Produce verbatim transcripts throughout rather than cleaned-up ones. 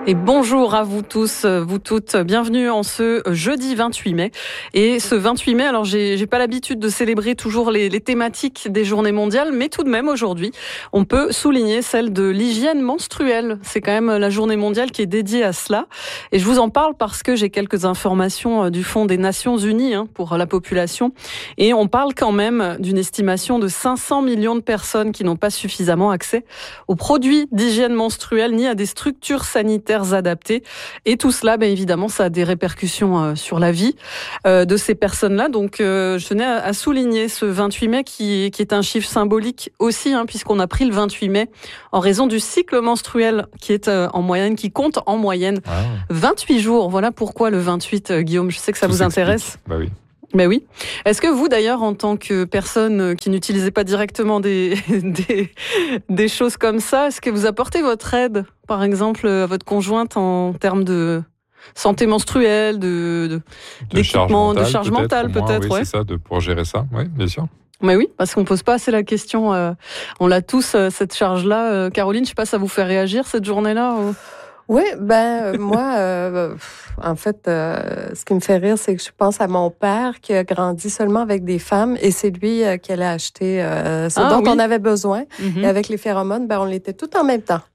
Et bonjour à vous tous, vous toutes. Bienvenue en ce jeudi vingt-huit mai. Et ce vingt-huit mai, alors j'ai, j'ai pas l'habitude de célébrer toujours les, les thématiques des journées mondiales, mais tout de même aujourd'hui, on peut souligner celle de l'hygiène menstruelle. C'est quand même la journée mondiale qui est dédiée à cela. Et je vous en parle parce que j'ai quelques informations du Fonds des Nations Unies hein, pour la population. Et on parle quand même d'une estimation de cinq cents millions de personnes qui n'ont pas suffisamment accès aux produits d'hygiène menstruelle ni à des structures sanitaires adaptés. Et tout cela, bien évidemment, ça a des répercussions euh, sur la vie euh, de ces personnes-là. Donc, euh, je tenais à, à souligner ce vingt-huit mai qui, qui est un chiffre symbolique aussi, hein, puisqu'on a pris le vingt-huit mai en raison du cycle menstruel qui est euh, en moyenne, qui compte en moyenne ah. vingt-huit jours. Voilà pourquoi le vingt-huit, euh, Guillaume. Je sais que ça tout vous s'explique. Intéresse. Bah oui. Ben oui. Est-ce que vous, d'ailleurs, en tant que personne qui n'utilisait pas directement des, des, des choses comme ça, est-ce que vous apportez votre aide, par exemple, à votre conjointe en termes de santé menstruelle, de, de, de d'équipement, charge mentale, de charge peut-être, mentale, moi, peut-être, oui, ouais. C'est ça, de, pour gérer ça, oui, bien sûr. Mais oui, parce qu'on pose pas assez la question. Euh, on l'a tous, euh, cette charge-là. Euh, Caroline, je sais pas, ça vous fait réagir, cette journée-là ou... Oui, ben moi, euh, en fait, euh, ce qui me fait rire, c'est que je pense à mon père qui a grandi seulement avec des femmes et c'est lui euh, qui allait acheter euh, ce ah, dont oui. on avait besoin. Mm-hmm. Et avec les phéromones, ben on l'était tout en même temps.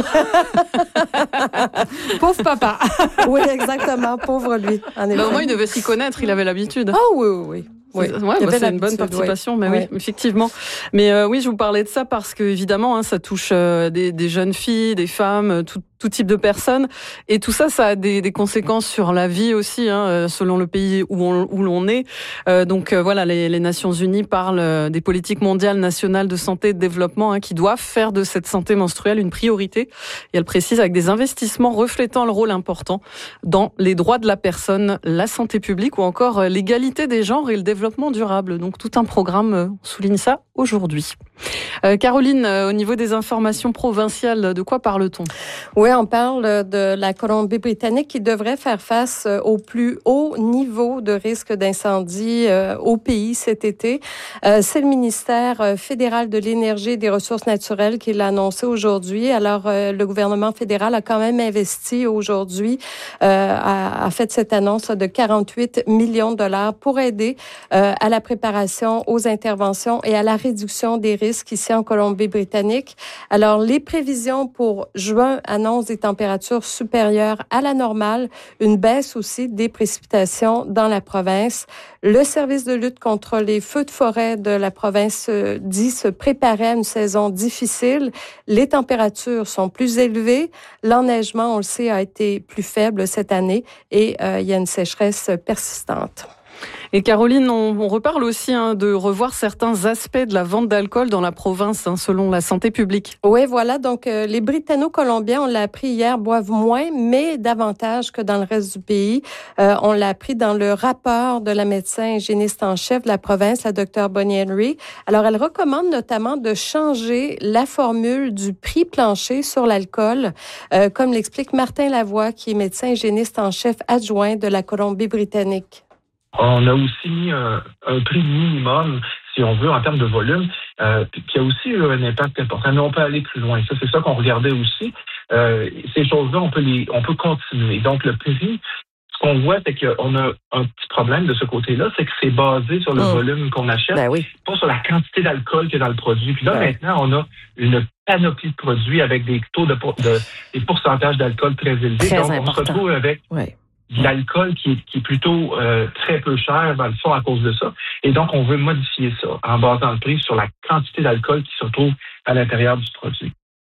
Pauvre papa. Oui, exactement, pauvre lui. En ben, au moins, il devait s'y connaître, il avait l'habitude. Ah oh, oui, oui, oui. Oui, ouais, bah c'est une bonne participation, oui. mais oui, oui effectivement. Mais euh, oui, je vous parlais de ça parce que évidemment, hein, ça touche euh, des, des jeunes filles, des femmes, tout, tout type de personnes, et tout ça, ça a des, des conséquences sur la vie aussi, hein, selon le pays où, on, où l'on est. Euh, donc euh, voilà, les, les Nations Unies parlent des politiques mondiales nationales de santé et de développement hein, qui doivent faire de cette santé menstruelle une priorité. Et elles précisent avec des investissements reflétant le rôle important dans les droits de la personne, la santé publique ou encore l'égalité des genres et le développement durable. Donc tout un programme euh, souligne ça aujourd'hui. Euh, Caroline, euh, au niveau des informations provinciales, de quoi parle-t-on? Oui, on parle de la Colombie-Britannique qui devrait faire face au plus haut niveau de risque d'incendie euh, au pays cet été. Euh, c'est le ministère fédéral de l'Énergie et des Ressources naturelles qui l'a annoncé aujourd'hui. Alors, euh, le gouvernement fédéral a quand même investi aujourd'hui, euh, a, a fait cette annonce de quarante-huit millions de dollars pour aider euh, à la préparation, aux interventions et à la réduction des risques ici en Colombie-Britannique. Alors, les prévisions pour juin annoncent des températures supérieures à la normale, une baisse aussi des précipitations dans la province. Le service de lutte contre les feux de forêt de la province euh, dit se préparer à une saison difficile. Les températures sont plus élevées. L'enneigement, on le sait, a été plus faible cette année et euh, il y a une sécheresse persistante. Et Caroline, on, on reparle aussi hein, de revoir certains aspects de la vente d'alcool dans la province, hein, selon la santé publique. Oui, voilà. Donc, euh, les Britanno-Colombiens, on l'a appris hier, boivent moins, mais davantage que dans le reste du pays. Euh, on l'a appris dans le rapport de la médecin hygiéniste en chef de la province, la docteure Bonnie Henry. Alors, elle recommande notamment de changer la formule du prix plancher sur l'alcool, euh, comme l'explique Martin Lavoie, qui est médecin hygiéniste en chef adjoint de la Colombie-Britannique. On a aussi mis un, un prix minimum, si on veut, en termes de volume, euh, qui a aussi eu un impact important. Mais on peut aller plus loin. Ça, c'est ça qu'on regardait aussi. Euh, ces choses-là, on peut les, on peut continuer. Donc, le prix, ce qu'on voit, c'est qu'on a un petit problème de ce côté-là, c'est que c'est basé sur le mmh. volume qu'on achète, ben oui. pas sur la quantité d'alcool qu'il y a dans le produit. Puis là, ouais. maintenant, on a une panoplie de produits avec des taux de, de des pourcentages d'alcool très élevés. Très Donc, important. on se retrouve avec ouais. de l'alcool qui est, qui est plutôt euh, très peu cher dans le fond à cause de ça. Et donc, on veut modifier ça en basant le prix sur la quantité d'alcool qui se trouve à l'intérieur du produit.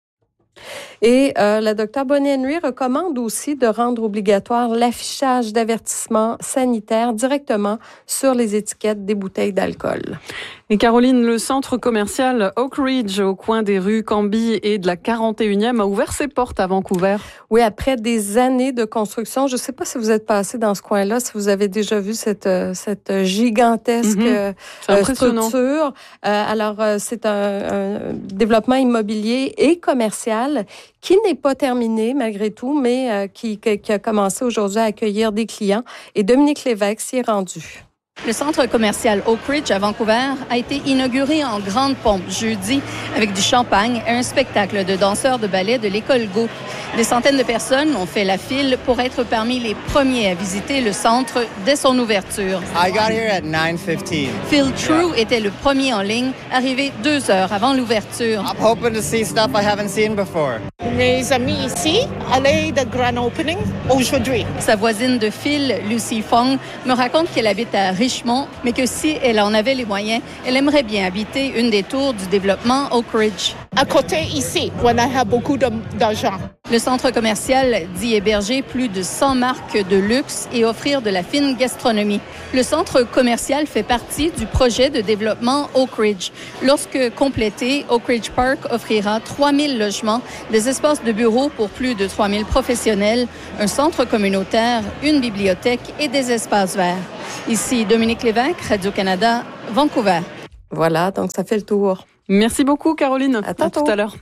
Et euh, la docteure Bonnie Henry recommande aussi de rendre obligatoire l'affichage d'avertissements sanitaires directement sur les étiquettes des bouteilles d'alcool. Et Caroline, le centre commercial Oak Ridge, au coin des rues Cambie et de la quarante et unième, a ouvert ses portes à Vancouver. Oui, après des années de construction. Je ne sais pas si vous êtes passé dans ce coin-là, si vous avez déjà vu cette, cette gigantesque mm-hmm. euh, structure. Euh, alors, euh, c'est un, un développement immobilier et commercial qui n'est pas terminé malgré tout, mais euh, qui, qui a commencé aujourd'hui à accueillir des clients. Et Dominique Lévesque s'y est rendu. Le centre commercial Oak Ridge à Vancouver a été inauguré en grande pompe jeudi avec du champagne et un spectacle de danseurs de ballet de l'école Go. Des centaines de personnes ont fait la file pour être parmi les premiers à visiter le centre dès son ouverture. I got here at nine fifteen. Phil True yeah. était le premier en ligne, arrivé deux heures avant l'ouverture. I'm hoping to see stuff I haven't seen before. Mes amis ici allaient de grand opening aujourd'hui. Sa voisine de Phil, Lucy Fong, me raconte qu'elle habite à Richmond, mais que si elle en avait les moyens, elle aimerait bien habiter une des tours du développement Oak Ridge. À côté ici, où on a beaucoup d'argent. Le centre commercial dit héberger plus de cent marques de luxe et offrir de la fine gastronomie. Le centre commercial fait partie du projet de développement Oak Ridge. Lorsque complété, Oak Ridge Park offrira trois mille logements, des espaces de bureaux pour plus de trois mille professionnels, un centre communautaire, une bibliothèque et des espaces verts. Ici Dominique Lévesque, Radio-Canada, Vancouver. Voilà, donc ça fait le tour. Merci beaucoup, Caroline. À, à tout à l'heure.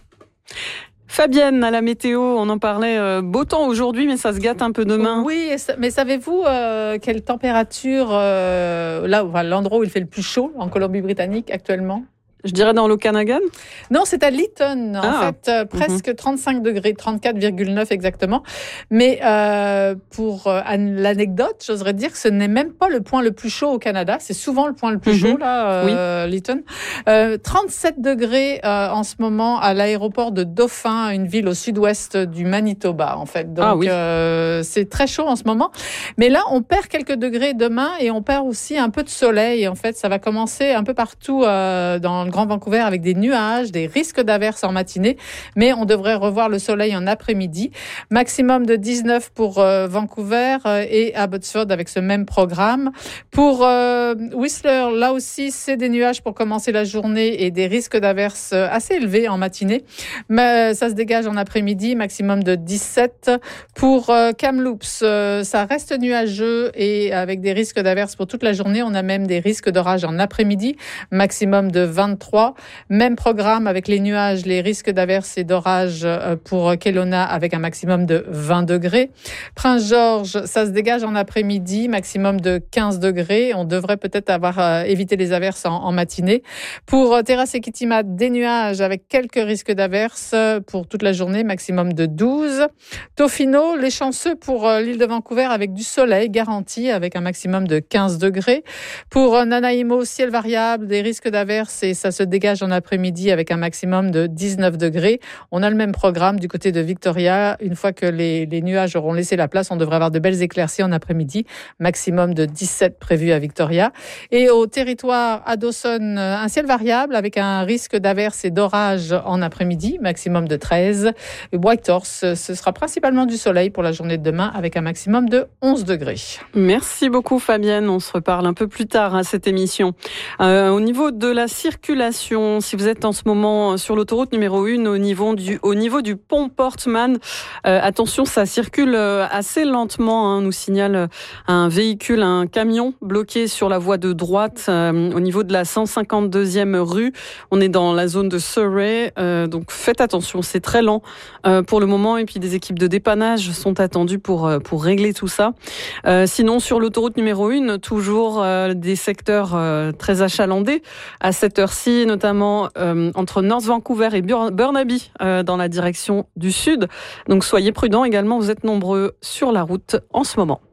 Fabienne, à la météo, on en parlait, euh, beau temps aujourd'hui, mais ça se gâte un peu demain. Oui, mais savez-vous euh, quelle température, euh, là, enfin, l'endroit où il fait le plus chaud en Colombie-Britannique actuellement? Je dirais dans l'Okanagan? Non, c'est à Lytton, en ah. fait, euh, presque mm-hmm. trente-cinq degrés, trente-quatre virgule neuf exactement. Mais euh, pour euh, l'anecdote, j'oserais dire que ce n'est même pas le point le plus chaud au Canada. C'est souvent le point le plus mm-hmm. chaud, là, euh, oui. Lytton. Euh, trente-sept degrés euh, en ce moment à l'aéroport de Dauphin, une ville au sud-ouest du Manitoba, en fait. Donc, ah, oui. euh, c'est très chaud en ce moment. Mais là, on perd quelques degrés demain et on perd aussi un peu de soleil. En fait, ça va commencer un peu partout euh, dans le Grand Vancouver avec des nuages, des risques d'averses en matinée, mais on devrait revoir le soleil en après-midi. Maximum de dix-neuf pour euh, Vancouver euh, et Abbotsford avec ce même programme. Pour euh, Whistler, là aussi, c'est des nuages pour commencer la journée et des risques d'averses assez élevés en matinée. Mais ça se dégage en après-midi, maximum de dix-sept. Pour euh, Kamloops, euh, ça reste nuageux et avec des risques d'averses pour toute la journée. On a même des risques d'orage en après-midi, maximum de vingt-trois. Même programme avec les nuages, les risques d'averses et d'orage pour Kelowna avec un maximum de vingt degrés. Prince-Georges, ça se dégage en après-midi, maximum de quinze degrés. On devrait peut-être avoir euh, évité les averses en, en matinée. Pour euh, Terrasse et Kitimat, des nuages avec quelques risques d'averses pour toute la journée, maximum de douze. Tofino, les chanceux pour euh, l'île de Vancouver avec du soleil garanti avec un maximum de quinze degrés. Pour euh, Nanaimo, ciel variable, des risques d'averses et ça se dégage en après-midi avec un maximum de dix-neuf degrés. On a le même programme du côté de Victoria. Une fois que les, les nuages auront laissé la place, on devrait avoir de belles éclaircies en après-midi. Maximum de dix-sept prévu à Victoria. Et au territoire à Dawson, un ciel variable avec un risque d'averse et d'orage en après-midi. Maximum de treize. Et Whitehorse, ce sera principalement du soleil pour la journée de demain avec un maximum de onze degrés. Merci beaucoup Fabienne. On se reparle un peu plus tard à cette émission. Euh, au niveau de la circulation, si vous êtes en ce moment sur l'autoroute numéro un au niveau du, au niveau du pont Portman, euh, attention, ça circule assez lentement, hein, nous signale un véhicule, un camion bloqué sur la voie de droite euh, au niveau de la cent cinquante-deuxième rue. On est dans la zone de Surrey, euh, donc faites attention, c'est très lent euh, pour le moment et puis des équipes de dépannage sont attendues pour, pour régler tout ça. Euh, sinon, sur l'autoroute numéro un, toujours euh, des secteurs euh, très achalandés à cette heure-ci, notamment euh, entre North Vancouver et Burnaby euh, dans la direction du sud. Donc soyez prudents également, vous êtes nombreux sur la route en ce moment.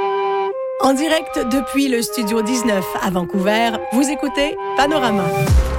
En direct depuis le Studio dix-neuf à Vancouver, vous écoutez Panorama.